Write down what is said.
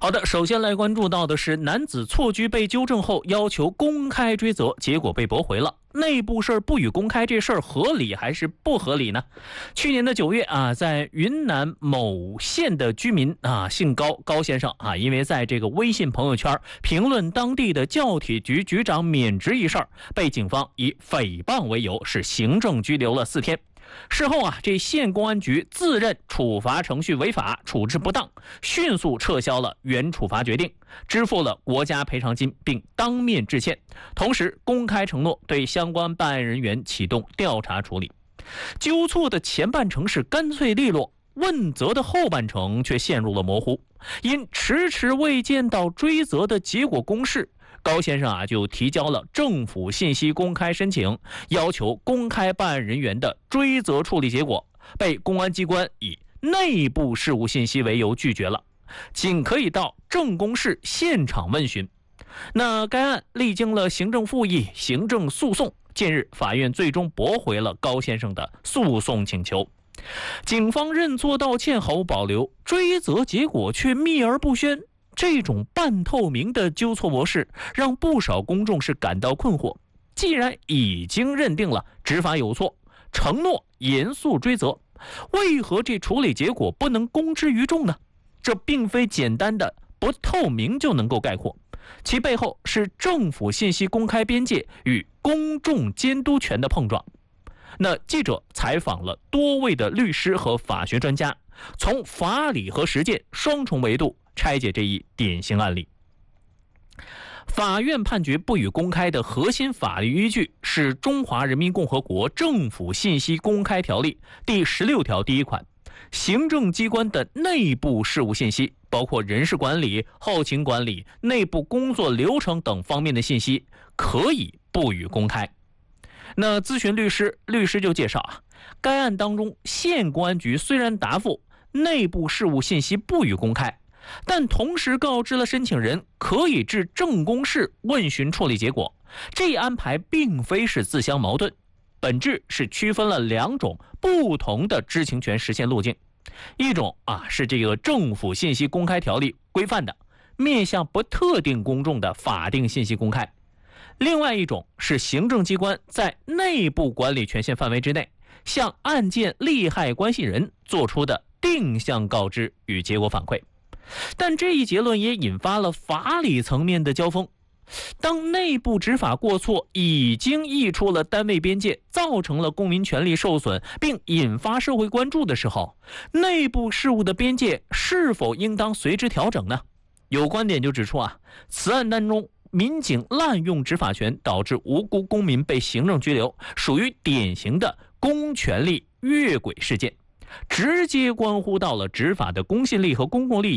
好的，首先来关注到的是男子错居被纠正后要求公开追责，结果被驳回了。内部事儿不予公开，这事儿合理还是不合理呢？去年的9月在云南某县的居民姓高先生因为在这个微信朋友圈评论当地的教体局局长免职一事，被警方以诽谤为由是行政拘留了4天。事后这县公安局自认处罚程序违法，处置不当，迅速撤销了原处罚决定，支付了国家赔偿金，并当面致歉，同时公开承诺对相关办案人员启动调查处理。纠错的前半程是干脆利落，问责的后半程却陷入了模糊，因迟迟未见到追责的结果公示，高先生就提交了政府信息公开申请，要求公开办案人员的追责处理结果，被公安机关以内部事务信息为由拒绝了，仅可以到政工室现场问询。那该案历经了行政复议、行政诉讼，近日法院最终驳回了高先生的诉讼请求。警方认错道歉毫无保留，追责结果却秘而不宣，这种半透明的纠错模式让不少公众是感到困惑。既然已经认定了执法有错，承诺严肃追责，为何这处理结果不能公之于众呢？这并非简单的不透明就能够概括，其背后是政府信息公开边界与公众监督权的碰撞。那记者采访了多位的律师和法学专家，从法理和实践双重维度拆解这一典型案例。法院判决不予公开的核心法律依据是《中华人民共和国政府信息公开条例》第16条第1款，行政机关的内部事务信息，包括人事管理、后勤管理、内部工作流程等方面的信息，可以不予公开。那咨询律师就介绍该案当中，县公安局虽然答复内部事务信息不予公开，但同时告知了申请人可以至政工室问询处理结果。这一安排并非是自相矛盾，本质是区分了2种不同的知情权实现路径。一种是这个政府信息公开条例规范的面向不特定公众的法定信息公开，另外一种是行政机关在内部管理权限范围之内，向案件利害关系人做出的定向告知与结果反馈。但这一结论也引发了法理层面的交锋。当内部执法过错已经溢出了单位边界，造成了公民权利受损，并引发社会关注的时候，内部事务的边界是否应当随之调整呢？有观点就指出此案当中民警滥用执法权，导致无辜公民被行政拘留，属于典型的公权力越轨事件，直接关乎到了执法的公信力和公共利益。